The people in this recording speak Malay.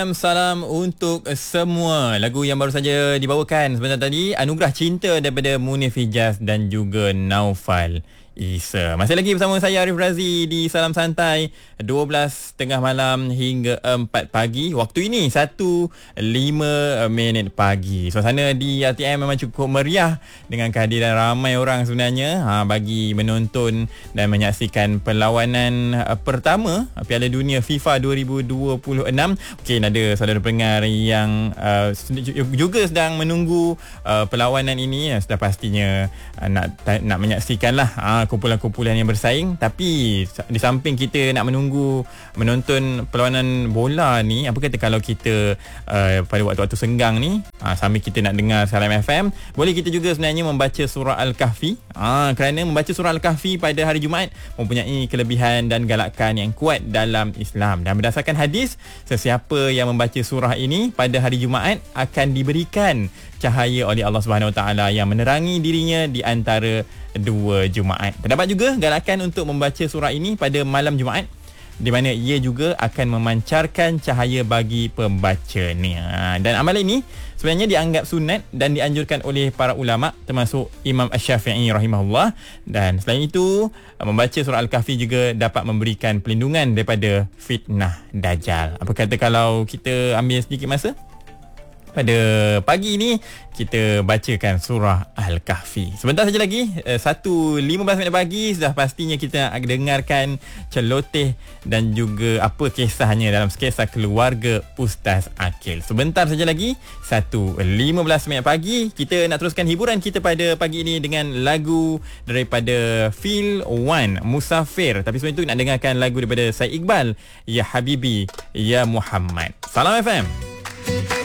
Salam untuk semua. Lagu yang baru saja dibawakan sebentar tadi, Anugerah Cinta daripada Munir Hijaz dan juga Naufal Isa. Masih lagi bersama saya Arif Razi di Salam Santai 12 tengah malam hingga 4 pagi. Waktu ini 1.05 pagi. Suasana di RTM memang cukup meriah dengan kehadiran ramai orang sebenarnya bagi menonton dan menyaksikan perlawanan pertama Piala Dunia FIFA 2026. Mungkin ada saudara pendengar yang juga sedang menunggu perlawanan ini. Sudah pastinya nak menyaksikanlah kumpulan-kumpulan yang bersaing. Tapi di samping kita nak menonton perlawanan bola ni, apa kata kalau kita pada waktu-waktu senggang ni sambil kita nak dengar Salam FM, boleh kita juga sebenarnya membaca surah Al-Kahfi. Kerana membaca surah Al-Kahfi pada hari Jumaat mempunyai kelebihan dan galakan yang kuat dalam Islam. Dan berdasarkan hadis, sesiapa yang membaca surah ini pada hari Jumaat akan diberikan cahaya oleh Allah Subhanahu Wa Taala yang menerangi dirinya di antara dua Jumaat. Terdapat juga galakan untuk membaca surah ini pada malam Jumaat, di mana ia juga akan memancarkan cahaya bagi pembacanya. Dan amalan ini sebenarnya dianggap sunat dan dianjurkan oleh para ulama termasuk Imam Asy-Syafi'i rahimahullah. Dan selain itu, membaca surah Al-Kahfi juga dapat memberikan perlindungan daripada fitnah Dajjal. Apa kata kalau kita ambil sedikit masa pada pagi ini kita bacakan surah Al-Kahfi. Sebentar saja lagi 1.15 pagi sudah pastinya kita akan dengarkan celoteh dan juga apa kisahnya dalam sketsa keluarga Ustaz Akil. Sebentar saja lagi 1.15 pagi kita nak teruskan hiburan kita pada pagi ini dengan lagu daripada Feel One Musafir. Tapi sebelum itu nak dengarkan lagu daripada Syed Iqbal, Ya Habibi Ya Muhammad. Salam FM.